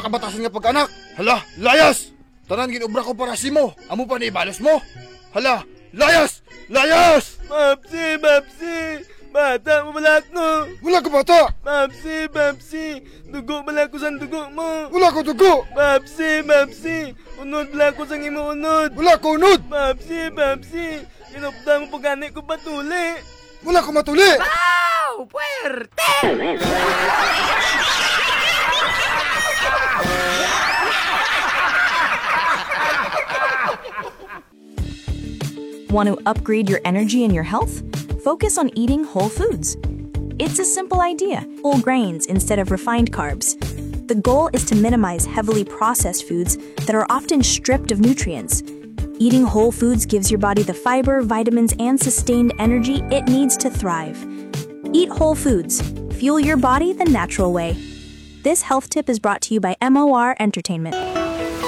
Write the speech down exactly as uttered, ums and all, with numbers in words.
kabatasan nga pag-anak. Hala, layas! Tanan ginubra ko para si mo. Amo pa ni balos mo. Hala, layas! Layas! Mapsi, Mapsi! Bata mo bala ko! Wala ka bata! Mapsi, Mapsi! Dugo bala ko sa dugo mo! Wala ko dugo! Mapsi, Mapsi! Unod bala ko sa imo unod! Wala ko unod! Mapsi, Mapsi! Inupda mo pagani ko patuli! Wala ko matuli! Wow! Puerte! Want to upgrade your energy and your health? Focus on eating whole foods. It's a simple idea. Whole grains instead of refined carbs. The goal is to minimize heavily processed foods that are often stripped of nutrients. Eating whole foods gives your body the fiber, vitamins, and sustained energy it needs to thrive. Eat whole foods. Fuel your body the natural way. This health tip is brought to you by M O R Entertainment.